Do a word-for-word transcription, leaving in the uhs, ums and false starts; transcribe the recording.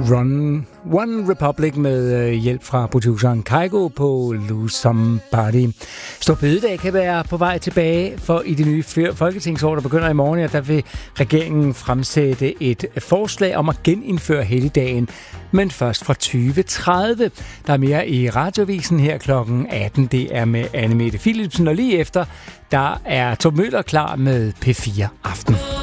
Run, One Republic med hjælp fra produceren Kygo på Lose Somebody. Stor bededag kan være på vej tilbage, for i det nye folketingsår, der begynder i morgen, ja, der vil regeringen fremsætte et forslag om at genindføre helligdagen, men først fra tyve tredive. Der er mere i Radiovisen her klokken atten. Det er med Anne Mette Philipsen, og lige efter, der er Tom Møller klar med P fire Aften.